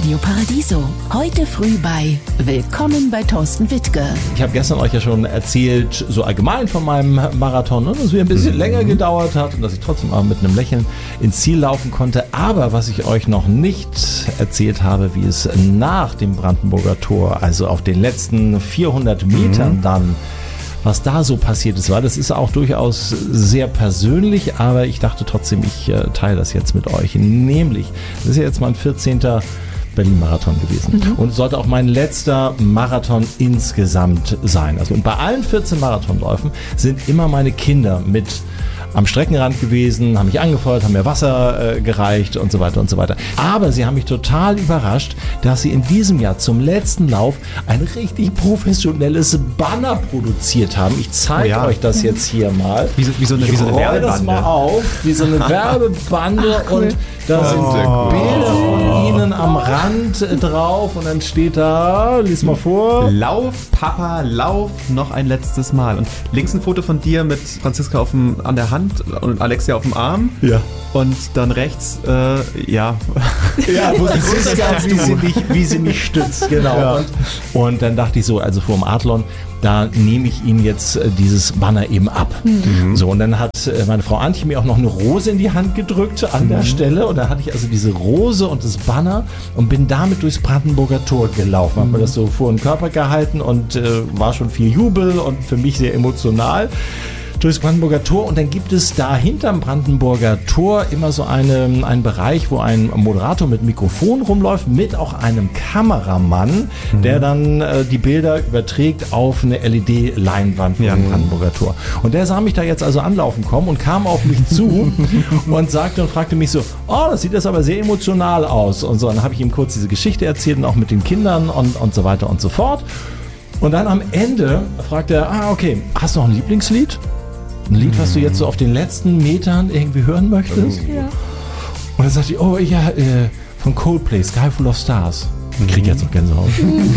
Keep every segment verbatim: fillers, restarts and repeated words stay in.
Radio Paradiso. Heute früh bei Willkommen bei Thorsten Wittke. Ich habe gestern euch ja schon erzählt, so allgemein von meinem Marathon, ne, dass es mir ein bisschen mhm. länger gedauert hat und dass ich trotzdem auch mit einem Lächeln ins Ziel laufen konnte. Aber was ich euch noch nicht erzählt habe, wie es nach dem Brandenburger Tor, also auf den letzten vierhundert Metern mhm. dann, was da so passiert ist, war, das ist auch durchaus sehr persönlich, aber ich dachte trotzdem, ich äh, teile das jetzt mit euch. Nämlich, das ist ja jetzt mein vierzehnter Berlin-Marathon gewesen mhm. und sollte auch mein letzter Marathon insgesamt sein. Also und bei allen vierzehn Marathonläufen sind immer meine Kinder mit am Streckenrand gewesen, haben mich angefeuert, haben mir Wasser äh, gereicht und so weiter und so weiter. Aber sie haben mich total überrascht, dass sie in diesem Jahr zum letzten Lauf ein richtig professionelles Banner produziert haben. Ich zeige oh ja. euch das jetzt hier mal. Wie so, wie so eine, wie so eine ich roll Werbebande. das mal auf, wie so eine Werbebande. Ach, cool. Und da sind oh. Bilder von ihnen am Rand äh, drauf und dann steht da, lies mal vor. Lauf, Papa, lauf, noch ein letztes Mal. Und links ein Foto von dir mit Franziska auf dem, an der Hand und Alexia auf dem Arm. Ja. Und dann rechts, äh, ja. Ja, wo sie, wie, sie mich, wie sie mich stützt, genau. Ja. Und, und dann dachte ich so, also vor dem Adlon, da nehme ich Ihnen jetzt äh, dieses Banner eben ab. Mhm. So, und dann hat äh, meine Frau Antje mir auch noch eine Rose in die Hand gedrückt an mhm. der Stelle. Und dann hatte ich also diese Rose und das Banner und bin damit durchs Brandenburger Tor gelaufen. Mhm. Habe mir das so vor den Körper gehalten und äh, war schon viel Jubel und für mich sehr emotional durchs Brandenburger Tor. Und dann gibt es da hinterm Brandenburger Tor immer so eine, einen Bereich, wo ein Moderator mit Mikrofon rumläuft, mit auch einem Kameramann, mhm. der dann äh, die Bilder überträgt auf eine L E D-Leinwand vom ja. Brandenburger Tor. Und der sah mich da jetzt also anlaufen kommen und kam auf mich zu und sagte und fragte mich so, oh, das sieht jetzt aber sehr emotional aus. Und so, dann habe ich ihm kurz diese Geschichte erzählt und auch mit den Kindern und, und so weiter und so fort. Und dann am Ende fragt er, ah, okay, hast du noch ein Lieblingslied? Ein Lied, was du jetzt so auf den letzten Metern irgendwie hören möchtest? Ja. Und dann sagte ich, oh ja, äh, von Coldplay, Sky Full of Stars. Ich krieg jetzt noch Gänsehaut.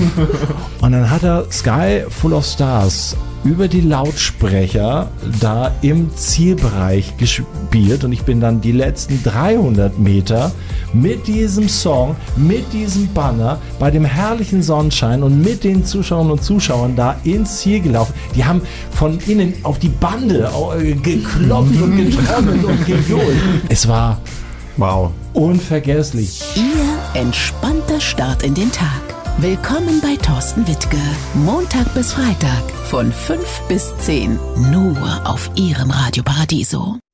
Und dann hat er Sky Full of Stars über die Lautsprecher da im Zielbereich gespielt und ich bin dann die letzten dreihundert Meter mit diesem Song, mit diesem Banner, bei dem herrlichen Sonnenschein und mit den Zuschauerinnen und Zuschauern da ins Ziel gelaufen. Die haben von innen auf die Bande geklopft und getrommelt und gejohlt. Es war wow, unvergesslich. Ihr entspannter Start in den Tag. Willkommen bei Thorsten Wittke. Montag bis Freitag von fünf bis zehn. Nur auf Ihrem Radio Paradiso.